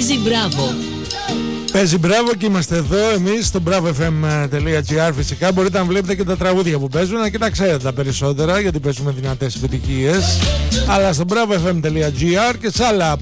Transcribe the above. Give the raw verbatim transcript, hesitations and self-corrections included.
Παίζει μπράβο. Παίζει μπράβο και είμαστε εδώ εμείς στο μπράβο εφ εμ τελεία τζι άρ. Φυσικά μπορείτε να βλέπετε και τα τραγούδια που παίζουν και τα ξέρετε τα περισσότερα γιατί παίζουμε δυνατές επιτυχίες. Αλλά στο μπράβο εφ εμ τελεία τζι άρ και σε άλλα